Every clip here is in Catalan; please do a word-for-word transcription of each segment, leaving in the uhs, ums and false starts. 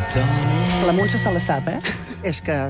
La Montse se la sap, eh? És que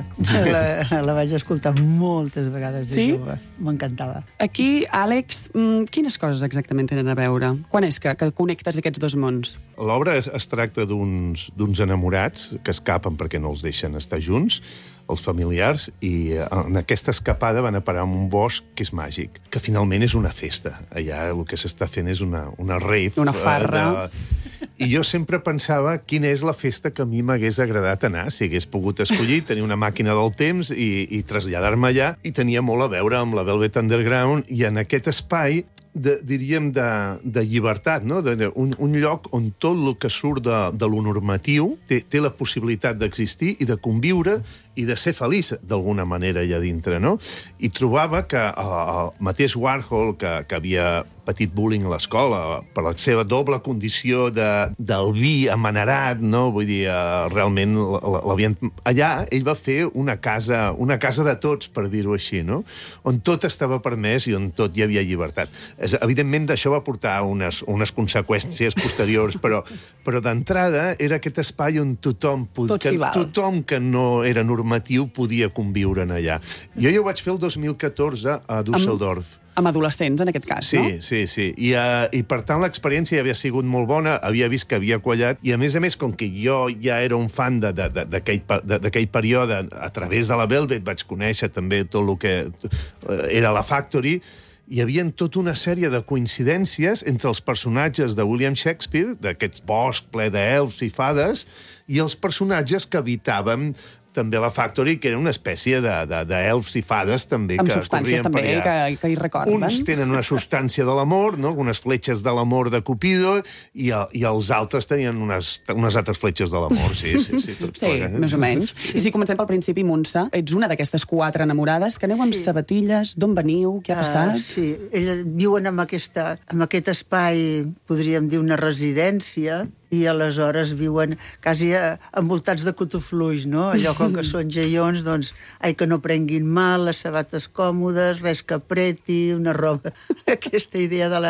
la, la vaig escoltar moltes vegades de Sí? jove. M'encantava. Aquí, Àlex, mm, quines coses exactament tenen a veure? Quan és que, que connectes aquests dos mons? L'obra es, es tracta d'uns d'uns enamorats que escapen perquè no els deixen estar junts, els familiars, i en aquesta escapada van a parar en un bosc que és màgic, que finalment és una festa. Allà el que s'està fent és una, una rave. Una farra. Eh, de... I jo sempre pensava quina és la festa que a mi m'hagués agradat anar, si hagués pogut escollir, tenir una màquina del temps i, i traslladar-me allà, i tenia molt a veure amb la Velvet Underground, i en aquest espai de, diríem, de, de llibertat, no? de, de, un, un lloc on tot el que surt de, de lo normatiu té, té la possibilitat d'existir i de conviure i de ser feliç d'alguna manera allà dintre, no? I trobava que el, el mateix Warhol, que, que havia patit bullying a l'escola per la seva doble condició de, del vi amanerat, no? Vull dir, uh, realment l'havien... Allà ell va fer una casa, una casa de tots, per dir-ho així, no? On tot estava permès i on tot hi havia llibertat. És, evidentment, d'això va portar unes, unes conseqüències posteriors, però, però d'entrada era aquest espai on tothom, pod... Tot s'hi val. tothom que no era normatiu podia conviure en allà. Jo ja ho vaig fer el dos mil catorze a Düsseldorf. Amb, amb adolescents, en aquest cas, Sí, no? sí, sí. I, uh, I per tant l'experiència havia sigut molt bona, havia vist que havia quallat, i a més a més, com que jo ja era un fan d'aquell període, a través de la Velvet vaig conèixer també tot el que era la Factory, hi havia tota una sèrie de coincidències entre els personatges de William Shakespeare, d'aquest bosc ple d'elfs i fades, i els personatges que habitaven també a la Factory, que era una espècie d'elfs i fades també Amb que substàncies corrien també per allà. que, que hi recorden. Uns tenen una substància de l'amor, no? Unes fletxes de l'amor de Cupido, i, el, i els altres tenien unes, unes altres fletxes de l'amor, sí, sí, sí, tots Sí, plegats. més o menys. I si comencem pel principi, Montse, ets una d'aquestes quatre enamorades que aneu amb Sí. sabatilles, d'on veniu, què ha passat? Uh, sí, elles viuen en, aquesta, en aquest espai, podríem dir, una residència, i aleshores viuen quasi envoltats de cotofluix, no? Allò, com que són geions, doncs, ai, que no prenguin mal, les sabates còmodes, res que apreti, una roba... Aquesta idea de la